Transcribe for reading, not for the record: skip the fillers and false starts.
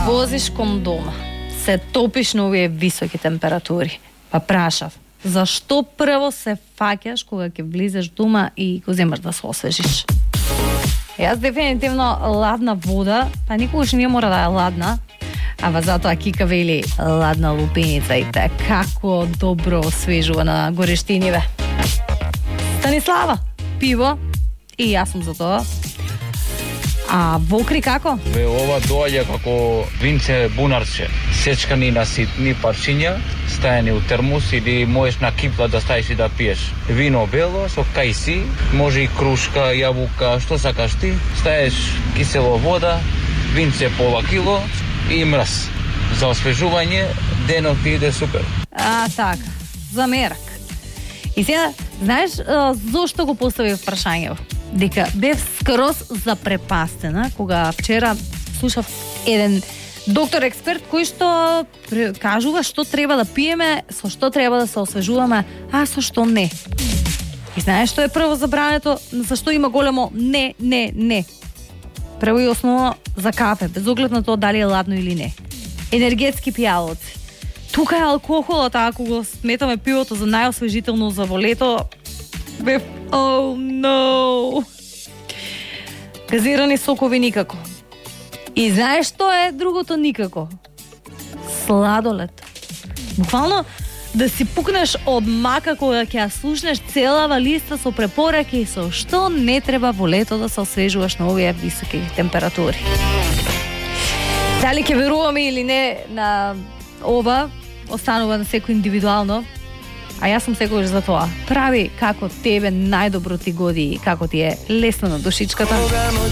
возиш кон дома, се топиш на овие високи температури, па прашав, зашто прво се фаќаш кога ќе влизеш дома и го земаш да се освежиш? Јас дефинитивно ладна вода, па никогаш не мора да е ладна, ама затоа Кика вели ладна лупеница и те како добро освежува на горештиниве. Станислава, пиво и јас сум за тоа. А Вокри како? Ова доаѓа како винце бунарче, сечкани на ситни парчиња, стајани у термос или можеш на кипла да ставиш и да пиеш. Вино бело со кајси, може и крушка, јабука, што сакаш ти. Ставиш кисело вода, винце пола кило и мраз. За освежување денот ти иде супер. Така, за мерак. И сега, знаеш зошто го поставив прашањето? Дека бев скроз запрепастена кога вчера слушав еден доктор експерт кој што кажува што треба да пиеме, со што треба да се освежуваме, а со што не. И знаеш што е прво забрането, зашто има големо не. Прво и основно за кафе, без оглед на тоа дали е ладно или не. Енергетски пијалоци. Тука е алкохолот, ако го сметаме пивото за најосвежително за во лето, бев, oh no! Газирани сокови никако. И знаеш што е другото никако? Сладолед. Буквално да си пукнеш од мака кога ќе ја слушнеш целава листа со препораки со што не треба во лето да се освежуваш на овие високи температури. Дали ќе веруваме или не на ова, останува на секој индивидуално, а јас сум секогаш за тоа. Прави како тебе најдобро ти годи и како ти е лесно на душичката.